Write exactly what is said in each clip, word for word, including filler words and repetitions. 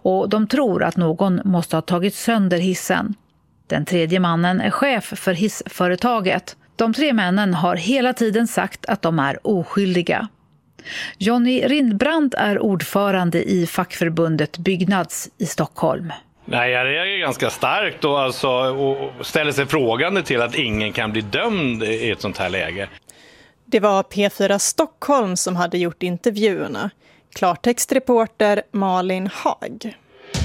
och de tror att någon måste ha tagit sönder hissen. Den tredje mannen är chef för hissföretaget. De tre männen har hela tiden sagt att de är oskyldiga. Johnny Rindbrand är ordförande i fackförbundet Byggnads i Stockholm. Nej, jag reagerar ganska starkt och, alltså, och ställer sig frågande till att ingen kan bli dömd i ett sånt här läge. Det var P fyra Stockholm som hade gjort intervjuerna. Klartextreporter Malin Hag.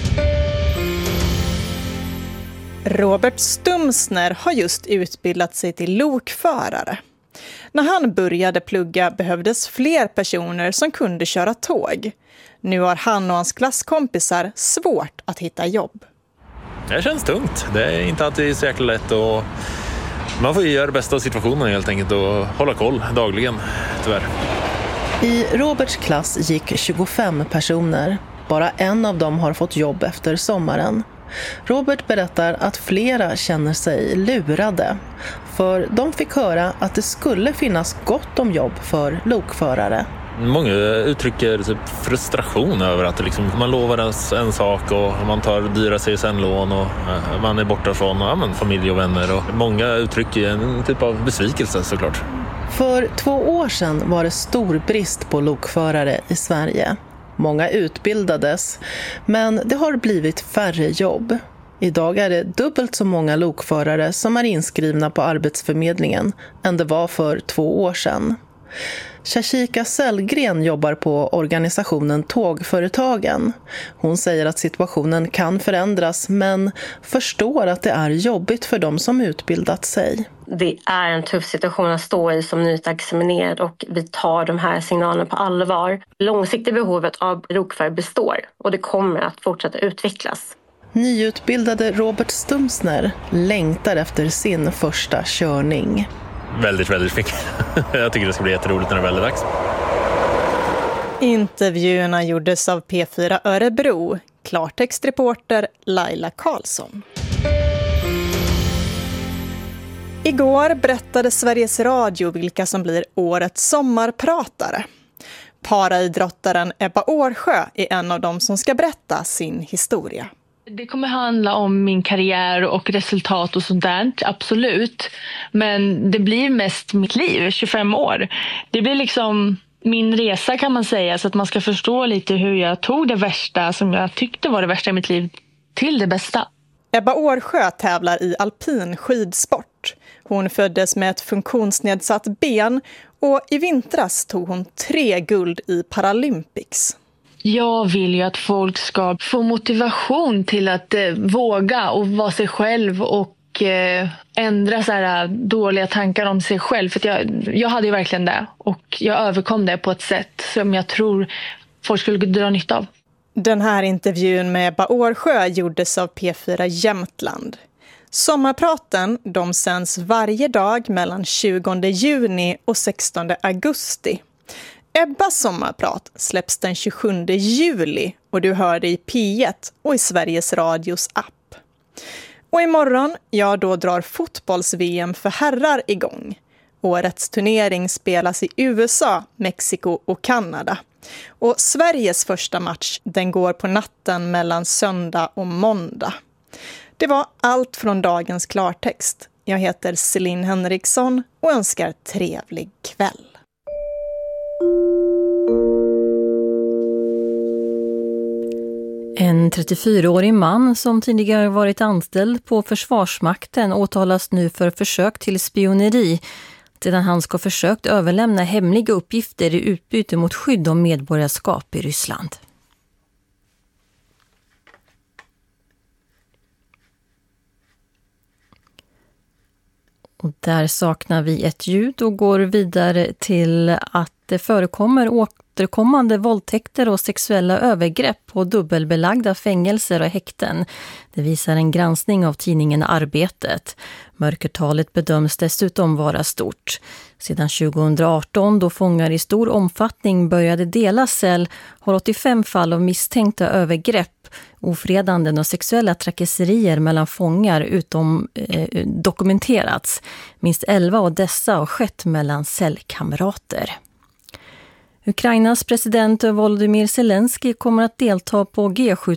Robert Stumsner har just utbildat sig till lokförare. När han började plugga behövdes fler personer som kunde köra tåg. Nu har han och hans klasskompisar svårt att hitta jobb. Det känns tungt. Det är inte alltid så jäkla lätt och man får ju göra det bästa av situationen helt enkelt och hålla koll dagligen, tyvärr. I Roberts klass gick tjugofem personer. Bara en av dem har fått jobb efter sommaren. Robert berättar att flera känner sig lurade. För de fick höra att det skulle finnas gott om jobb för lokförare. Många uttrycker typ frustration över att det liksom, man lovar en sak och man tar dyra C S N-lån och man är borta från ja, men familj och vänner. Och många uttrycker en typ av besvikelse såklart. För två år sedan var det stor brist på lokförare i Sverige. Många utbildades, men det har blivit färre jobb. Idag är det dubbelt så många lokförare som är inskrivna på Arbetsförmedlingen än det var för två år sedan. Shashika Sellgren jobbar på organisationen Tågföretagen. Hon säger att situationen kan förändras men förstår att det är jobbigt för de som utbildat sig. Det är en tuff situation att stå i som nyutexaminerad och vi tar de här signalerna på allvar. Långsiktiga behovet av lokförare består och det kommer att fortsätta utvecklas. Nyutbildade Robert Stumsner längtar efter sin första körning. Väldigt, väldigt mycket. Jag tycker det ska bli jätteroligt när det väl är dags. Intervjuerna gjordes av P fyra Örebro. Klartextreporter Laila Karlsson. Igår berättade Sveriges Radio vilka som blir årets sommarpratare. Paraidrottaren Ebba Årsjö är en av dem som ska berätta sin historia. Det kommer handla om min karriär och resultat och sånt där, absolut. Men det blir mest mitt liv, tjugofem år. Det blir liksom min resa kan man säga, så att man ska förstå lite hur jag tog det värsta som jag tyckte var det värsta i mitt liv till det bästa. Ebba Årsjö tävlar i alpin skidsport. Hon föddes med ett funktionsnedsatt ben och i vintras tog hon tre guld i Paralympics. Jag vill ju att folk ska få motivation till att eh, våga och vara sig själv och eh, ändra så här dåliga tankar om sig själv. För att jag, jag hade ju verkligen det och jag överkom det på ett sätt som jag tror folk skulle dra nytta av. Den här intervjun med Ebba Årsjö gjordes av P fyra Jämtland. Sommarpraten de sänds varje dag mellan tjugonde juni och sextonde augusti. Ebbas sommarprat släpps den tjugosjunde juli och du hör det i P ett och i Sveriges Radios app. Och imorgon, ja då drar fotbolls-V M för herrar igång. Årets turnering spelas i U S A, Mexiko och Kanada. Och Sveriges första match den går på natten mellan söndag och måndag. Det var allt från dagens klartext. Jag heter Celine Henriksson och önskar trevlig kväll. En trettiofyraårig man som tidigare varit anställd på Försvarsmakten åtalas nu för försök till spioneri sedan han ska försökt överlämna hemliga uppgifter i utbyte mot skydd om medborgarskap i Ryssland. Och där saknar vi ett ljud och går vidare till att det förekommer återkommande våldtäkter och sexuella övergrepp på dubbelbelagda fängelser och häkten. Det visar en granskning av tidningen Arbetet. Mörkertalet bedöms dessutom vara stort. Sedan tjugohundraarton, då fångar i stor omfattning började dela cell, har åttiofem fall av misstänkta övergrepp, ofredanden och sexuella trakasserier mellan fångar utom eh, dokumenterats. Minst elva av dessa har skett mellan cellkamrater. Ukrainas president Volodymyr Zelensky kommer att delta på G sju